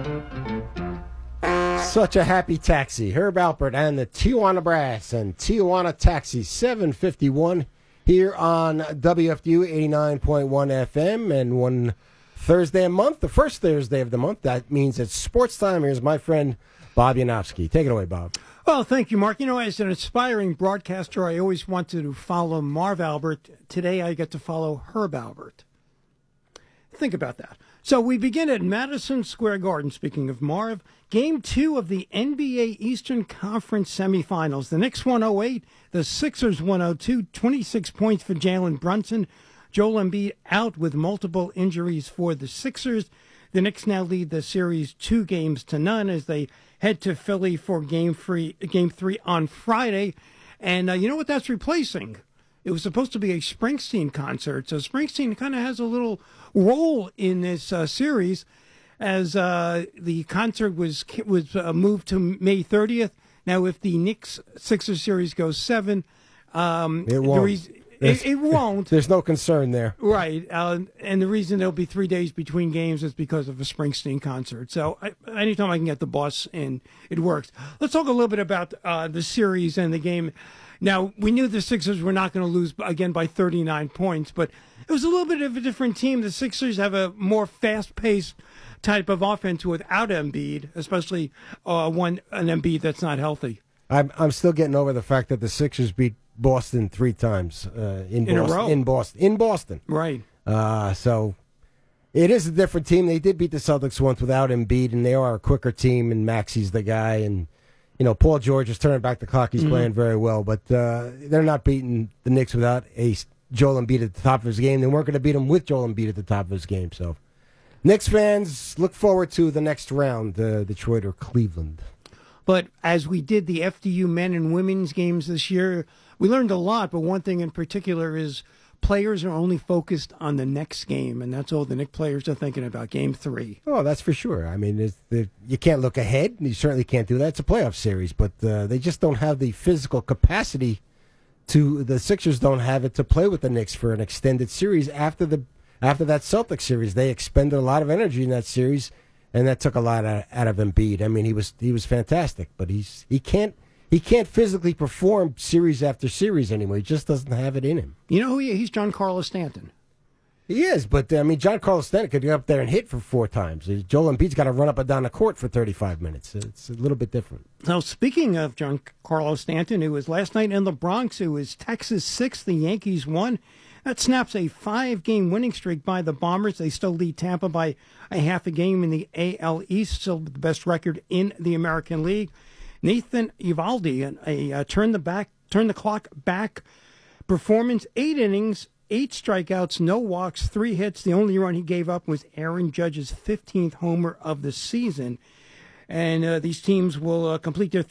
Such a happy taxi. Herb Alpert and the Tijuana Brass and Tijuana Taxi 751 here on WFDU 89.1 FM and one Thursday a month, the first Thursday of the month. That means it's sports time. Here's my friend Bob Yanofsky. Take it away, Bob. Well, thank you, Mark. You know, as an aspiring broadcaster, I always wanted to follow Marv Albert. Today I get to follow Herb Albert. Think about that. So we begin at Madison Square Garden, speaking of Marv. Game 2 of the NBA Eastern Conference semifinals. The Knicks 108, the Sixers 102, 26 points for Jalen Brunson. Joel Embiid out with multiple injuries for the Sixers. The Knicks now lead the series 2-0 as they head to Philly for Game 3 on Friday. And you know what that's replacing? It was supposed to be a Springsteen concert, so Springsteen kind of has a little role in this series, as the concert was moved to May 30th. Now, if the Knicks-Sixers series goes 7, it won't. It won't. There's no concern there. Right. And the reason there'll be 3 days between games is because of a Springsteen concert. So anytime I can get the bus in, it works. Let's talk a little bit about the series and the game. Now, we knew the Sixers were not going to lose again by 39 points, but it was a little bit of a different team. The Sixers have a more fast-paced type of offense without Embiid, especially an Embiid that's not healthy. I'm still getting over the fact that the Sixers beat Boston 3 times in a row. In Boston. Right. So it is a different team. They did beat the Celtics once without Embiid, and they are a quicker team, and Maxi's the guy. And, you know, Paul George is turning back the clock. He's playing very well. But they're not beating the Knicks without Joel Embiid at the top of his game. They weren't going to beat him with Joel Embiid at the top of his game. So Knicks fans, look forward to the next round, Detroit or Cleveland. But as we did the FDU men and women's games this year, we learned a lot, but one thing in particular is players are only focused on the next game, and that's all the Knicks players are thinking about, Game 3. Oh, that's for sure. I mean, you can't look ahead. You certainly can't do that. It's a playoff series, but they just don't have the physical capacity the Sixers don't have it to play with the Knicks for an extended series. After that Celtics series, they expended a lot of energy in that series, and that took a lot out of Embiid. I mean, he was fantastic, but he can't physically perform series after series anymore. He just doesn't have it in him. You know who he's? John Carlos Stanton. He is, but I mean, John Carlos Stanton could get up there and hit for 4 times. Joel Embiid's got to run up and down the court for 35 minutes. It's a little bit different. Now, speaking of John Carlos Stanton, it was last night in the Bronx. It was Texas 6, the Yankees 1. That snaps a 5-game winning streak by the Bombers. They still lead Tampa by a half a game in the AL East, still the best record in the American League. Nathan Eovaldi, a turn the clock back performance, 8 innings, 8 strikeouts, no walks, 3 hits. The only run he gave up was Aaron Judge's 15th homer of the season. And these teams will complete their